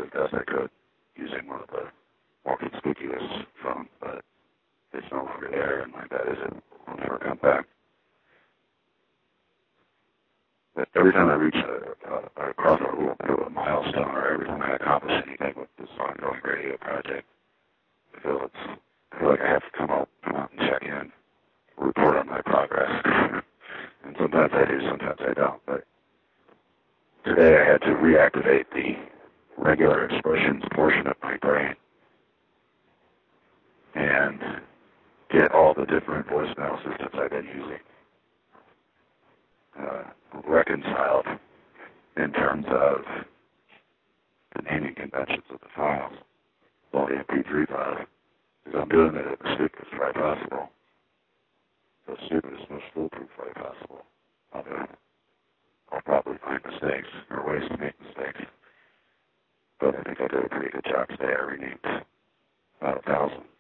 as best I could using one of the more conspicuous phones, but it's no longer there, and my bet is it will never come back. But every time I reach across a little bit of a milestone, or every time I accomplish anything with this ongoing radio project, I feel like I have to come out and check in, report on my progress. And sometimes I do, sometimes I don't. But today I had to reactivate the regular expressions portion of my brain and get all the different voicemail systems I've been using reconciled in terms of the naming conventions of the files, all the MP3 files, because I'm doing it at the stupidest way possible. The stupidest, most foolproof way possible. I'll probably find mistakes or ways to make mistakes, but I think I did a pretty good job today. I renamed about 1,000